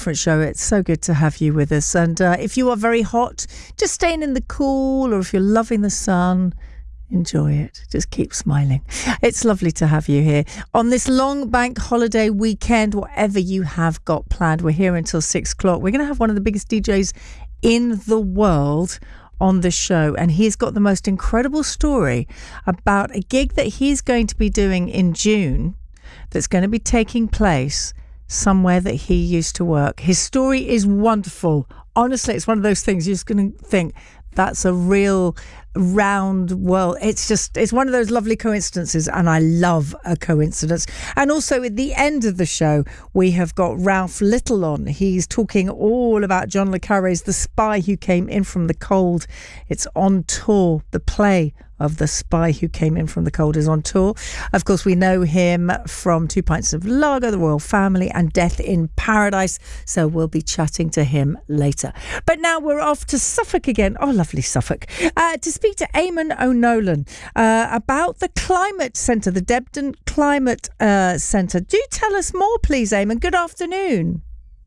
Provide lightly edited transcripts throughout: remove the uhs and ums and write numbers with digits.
different show. It's so good to have you with us. And if you are very hot, just staying in the cool, or if you're loving the sun, enjoy it. Just keep smiling. It's lovely to have you here on this long bank holiday weekend, whatever you have got planned. We're here until 6 o'clock. We're going to have one of the biggest DJs in the world on the show, and he's got the most incredible story about a gig that he's going to be doing in June that's going to be taking place somewhere that he used to work. His story is wonderful. Honestly, it's one of those things you're just going to think, that's a real round world. It's one of those lovely coincidences, and I love a coincidence. And also at the end of the show, we have got Ralph Little on. He's talking all about John le Carré's The Spy Who Came In From the Cold. It's on tour. The play of The Spy Who Came In From the Cold is on tour. Of course, we know him from 2 Pints of Lager, The Royal Family, and Death in Paradise. So we'll be chatting to him later. But now we're off to Suffolk again. Oh, lovely Suffolk. To speak to Eamon O'Nolan about the Climate Centre, the Debden Climate Centre. Do tell us more, please, Eamon. Good afternoon.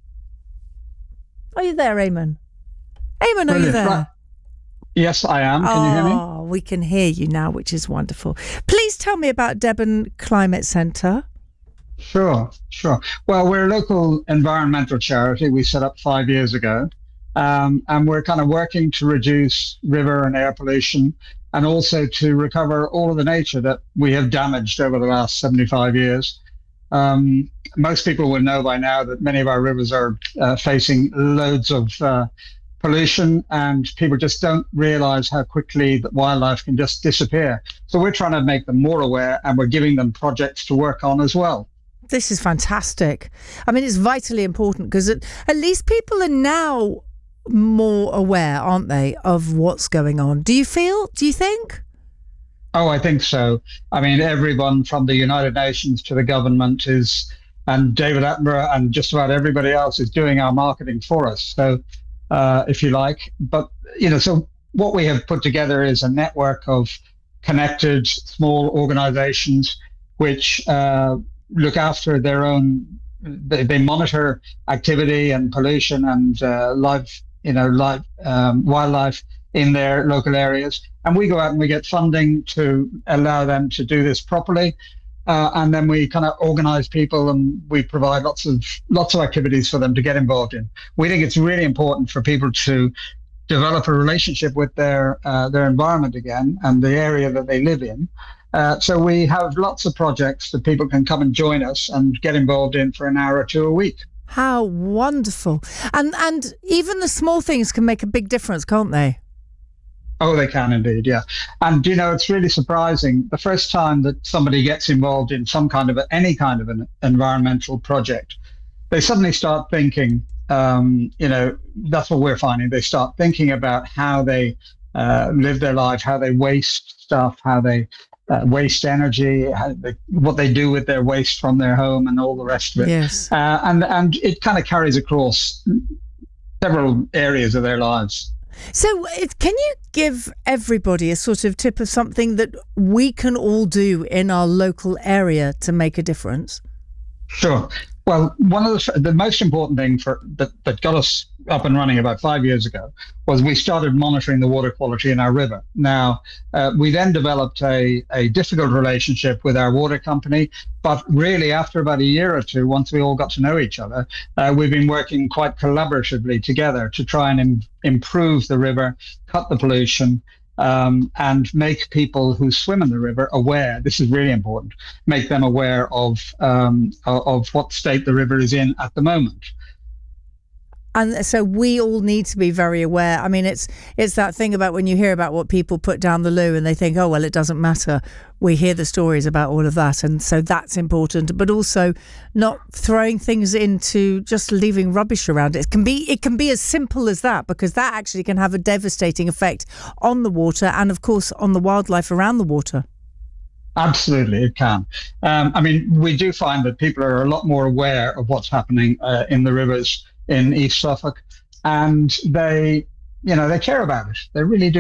Are you there, Eamon? Eamon, are you there? Right. Yes, I am. Can you hear me? Oh, we can hear you now, which is wonderful. Please tell me about Debden Climate Centre. Sure. Well, we're a local environmental charity we set up 5 years ago. And we're kind of working to reduce river and air pollution, and also to recover all of the nature that we have damaged over the last 75 years. Most people will know by now that many of our rivers are facing loads of pollution, and people just don't realize how quickly that wildlife can just disappear. So we're trying to make them more aware, and we're giving them projects to work on as well. This is fantastic. I mean, it's vitally important because at least people are now more aware, aren't they, of what's going on? Do you think? Oh, I think so. I mean, everyone from the United Nations to the government and David Attenborough and just about everybody else is doing our marketing for us. So, if you like, but, so what we have put together is a network of connected small organizations which look after their own. They monitor activity and pollution and wildlife in their local areas, and we go out and we get funding to allow them to do this properly, and then we kind of organize people and we provide lots of activities for them to get involved in. We think it's really important for people to develop a relationship with their environment again and the area that they live in. So we have lots of projects that people can come and join us and get involved in for an hour or two a week. How wonderful. And even the small things can make a big difference, can't they? Oh, they can indeed, yeah. And, it's really surprising. The first time that somebody gets involved in any kind of an environmental project, they suddenly start thinking, that's what we're finding. They start thinking about how they live their life, how they waste stuff, how they waste energy, what they do with their waste from their home and all the rest of it. Yes. And it kind of carries across several areas of their lives. So can you give everybody a sort of tip of something that we can all do in our local area to make a difference? Sure. Well, one of the most important thing that got us up and running about 5 years ago was we started monitoring the water quality in our river. Now, we then developed a difficult relationship with our water company, but really after about a year or two, once we all got to know each other, we've been working quite collaboratively together to try and improve the river, cut the pollution, and make people who swim in the river aware. This is really important. Make them aware of what state the river is in at the moment. And so we all need to be very aware. I mean, it's that thing about when you hear about what people put down the loo and they think, oh, well, it doesn't matter. We hear the stories about all of that. And so that's important. But also not throwing things into just leaving rubbish around. It can be as simple as that, because that actually can have a devastating effect on the water and, of course, on the wildlife around the water. Absolutely, it can. We do find that people are a lot more aware of what's happening in the rivers in East Suffolk, and they care about it. They really do.